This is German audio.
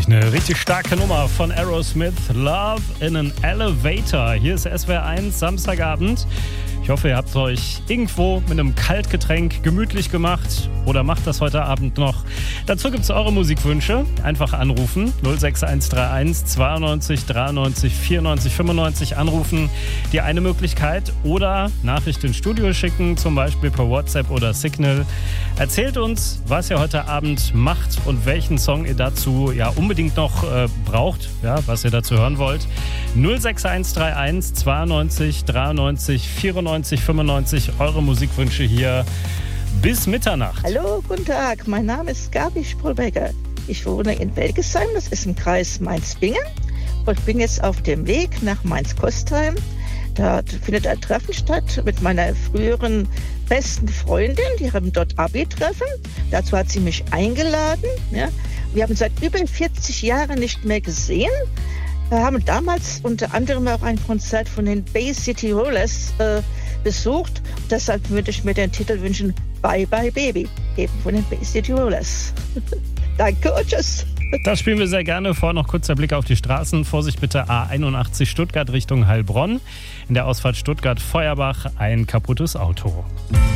eine richtig starke Nummer von Aerosmith, Love in an Elevator. Hier ist SWR 1, Samstagabend. Ich hoffe, ihr habt euch irgendwo mit einem Kaltgetränk gemütlich gemacht oder macht das heute Abend noch. Dazu gibt es eure Musikwünsche. Einfach anrufen. 06131 92 93 94 95 anrufen. Die eine Möglichkeit. Oder Nachricht ins Studio schicken, zum Beispiel per WhatsApp oder Signal. Erzählt uns, was ihr heute Abend macht und welchen Song ihr dazu unbedingt noch braucht, was ihr dazu hören wollt. 06131 92 93 94 95, eure Musikwünsche hier bis Mitternacht. Hallo, guten Tag, mein Name ist Gabi Sprühlbecker. Ich wohne in Welgesheim, das ist im Kreis Mainz-Bingen. Und ich bin jetzt auf dem Weg nach Mainz-Kostheim. Da findet ein Treffen statt mit meiner früheren besten Freundin. Die haben dort Abi-Treffen. Dazu hat sie mich eingeladen. Ja. Wir haben seit über 40 Jahren nicht mehr gesehen. Wir haben damals unter anderem auch ein Konzert von den Bay City Rollers besucht. Deshalb würde ich mir den Titel wünschen, Bye Bye Baby, eben von den Bay City Rollers. Danke und tschüss. Das spielen wir sehr gerne. Vorher noch kurz der Blick auf die Straßen. Vorsicht bitte, A81 Stuttgart Richtung Heilbronn. In der Ausfahrt Stuttgart-Feuerbach ein kaputtes Auto.